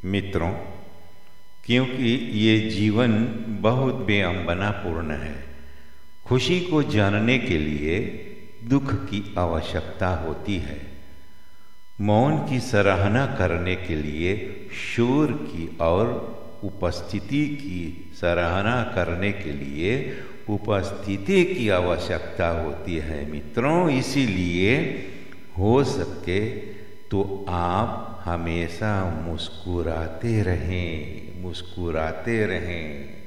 मित्रों, क्योंकि ये जीवन बहुत बेअंबनापूर्ण है। खुशी को जानने के लिए दुख की आवश्यकता होती है। मौन की सराहना करने के लिए शोर की और उपस्थिति की सराहना करने के लिए उपस्थिति की आवश्यकता होती है। मित्रों, इसीलिए हो सके तो आप हमेशा मुस्कुराते रहें, मुस्कुराते रहें।